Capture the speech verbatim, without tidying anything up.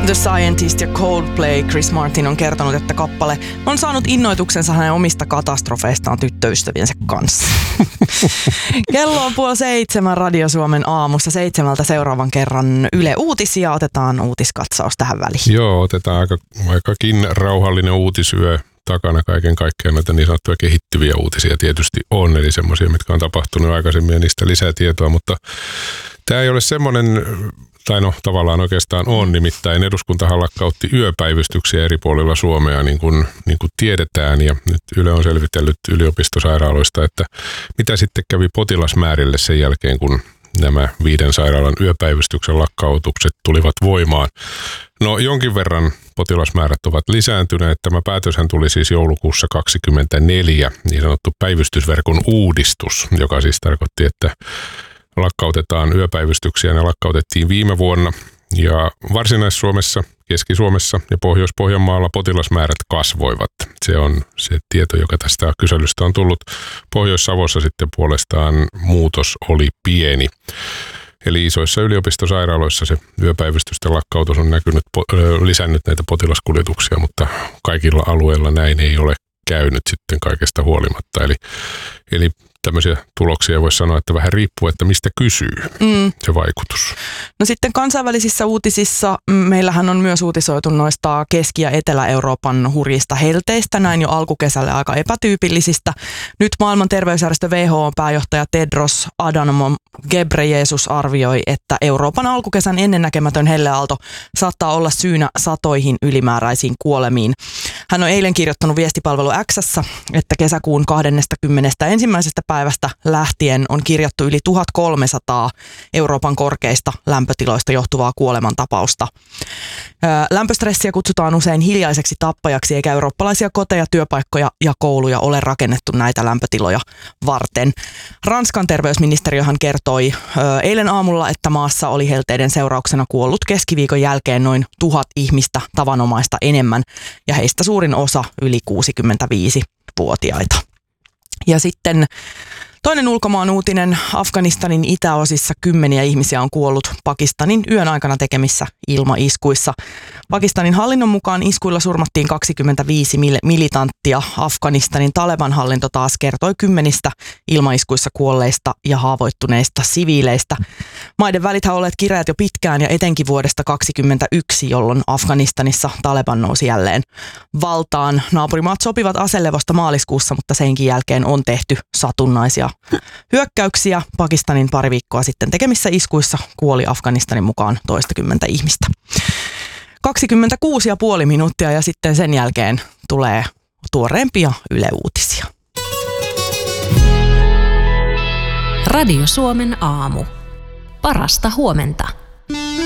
The Scientist ja Coldplay. Chris Martin on kertonut, että kappale on saanut innoituksensa hänen omista katastrofeistaan tyttöystäviensä kanssa. Kello on puoli seitsemän Radio Suomen aamussa. Seitsemältä seuraavan kerran Yle Uutisia. Otetaan uutiskatsaus tähän väliin. Joo, otetaan aika, aikakin rauhallinen uutisyö takana kaiken kaikkiaan. Näitä niin sanottuja kehittyviä uutisia tietysti on, eli semmoisia, mitkä on tapahtunut aikaisemmin ja niistä lisää tietoa, mutta tämä ei ole semmoinen, tai no tavallaan oikeastaan on, nimittäin eduskuntahan lakkautti yöpäivystyksiä eri puolilla Suomea, niin kuin, niin kuin tiedetään, ja nyt Yle on selvitellyt yliopistosairaaloista, että mitä sitten kävi potilasmäärille sen jälkeen, kun nämä viiden sairaalan yöpäivystyksen lakkautukset tulivat voimaan. No jonkin verran potilasmäärät ovat lisääntyneet. Tämä päätöshän tuli siis joulukuussa kaksikymmentäneljä, niin sanottu päivystysverkon uudistus, joka siis tarkoitti, että lakkautetaan yöpäivystyksiä. Ne lakkautettiin viime vuonna ja Varsinais-Suomessa, Keski-Suomessa ja Pohjois-Pohjanmaalla potilasmäärät kasvoivat. Se on se tieto, joka tästä kyselystä on tullut. Pohjois-Savossa sitten puolestaan muutos oli pieni. Eli isoissa yliopistosairaaloissa se yöpäivystysten lakkautus on näkynyt, lisännyt näitä potilaskuljetuksia, mutta kaikilla alueilla näin ei ole käynyt sitten kaikesta huolimatta. Eli, eli tämmöisiä tuloksia voi sanoa, että vähän riippuu, että mistä kysyy mm. se vaikutus. No sitten kansainvälisissä uutisissa meillähän on myös uutisoitu noista Keski- ja Etelä-Euroopan hurjista helteistä, näin jo alkukesälle aika epätyypillisistä. Nyt maailman terveysjärjestö W H O-pääjohtaja Tedros Adhanom Ghebreyesus arvioi, että Euroopan alkukesän ennennäkemätön helleaalto saattaa olla syynä satoihin ylimääräisiin kuolemiin. Hän on eilen kirjoittanut viestipalvelu X:ssä, että kesäkuun kahdeskymmenes ensimmäisestä päivästä lähtien on kirjattu yli tuhatkolmesataa Euroopan korkeista lämpötiloista johtuvaa kuolemantapausta. Lämpöstressiä kutsutaan usein hiljaiseksi tappajaksi, eikä eurooppalaisia koteja, työpaikkoja ja kouluja ole rakennettu näitä lämpötiloja varten. Ranskan terveysministeriöhän kertoi eilen aamulla, että maassa oli helteiden seurauksena kuollut keskiviikon jälkeen noin tuhat ihmistä tavanomaista enemmän, ja heistä suurin osa yli kuusikymmentäviisivuotiaita. Ja sitten toinen ulkomaan uutinen. Afganistanin itäosissa kymmeniä ihmisiä on kuollut Pakistanin yön aikana tekemissä ilmaiskuissa. Pakistanin hallinnon mukaan iskuilla surmattiin kaksikymmentäviisi militanttia. Afganistanin Taleban-hallinto taas kertoi kymmenistä ilmaiskuissa kuolleista ja haavoittuneista siviileistä. Maiden välithän olleet kireät jo pitkään ja etenkin vuodesta kaksikymmentäyksi, jolloin Afganistanissa Taleban nousi jälleen valtaan. Naapurimaat sopivat aselevosta maaliskuussa, mutta senkin jälkeen on tehty satunnaisia hyökkäyksiä. Pakistanin pari viikkoa sitten tekemissä iskuissa kuoli Afganistanin mukaan toistakymmentä ihmistä. kaksikymmentäkuusi pilkku viisi minuuttia ja sitten sen jälkeen tulee tuoreempia Yle Uutisia. Radio Suomen aamu. Parasta huomenta.